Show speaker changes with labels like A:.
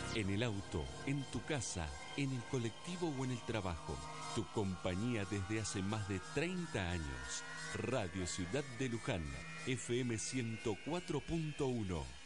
A: En el auto, en tu casa, en el colectivo o en el trabajo. Tu compañía desde hace más de 30 años. Radio Ciudad de Luján, FM 104.1.